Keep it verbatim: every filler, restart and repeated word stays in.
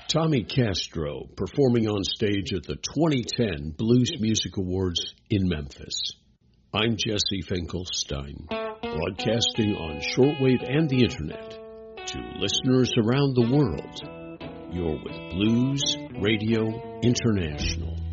Tommy Castro performing on stage at the twenty ten Blues Music Awards in Memphis. I'm Jesse Finkelstein, broadcasting on shortwave and the internet to listeners around the world. You're with Blues Radio International.